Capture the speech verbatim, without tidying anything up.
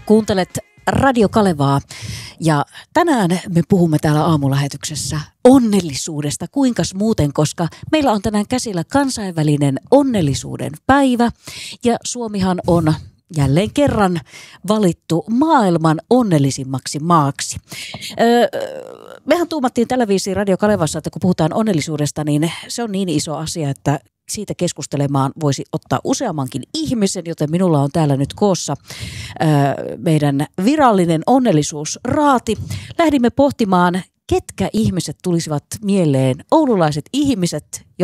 Kuuntelet Radio Kalevaa ja tänään me puhumme täällä aamulähetyksessä onnellisuudesta. Kuinkas muuten, koska meillä on tänään käsillä kansainvälinen onnellisuuden päivä ja Suomihan on jälleen kerran valittu maailman onnellisimmaksi maaksi. Öö, mehän tuumattiin tällä viisiin Radio Kalevassa, että kun puhutaan onnellisuudesta, niin se on niin iso asia, että siitä keskustelemaan voisi ottaa useammankin ihmisen, joten minulla on täällä nyt koossa öö, meidän virallinen onnellisuusraati. Lähdimme pohtimaan, ketkä ihmiset tulisivat mieleen, oululaiset ihmiset,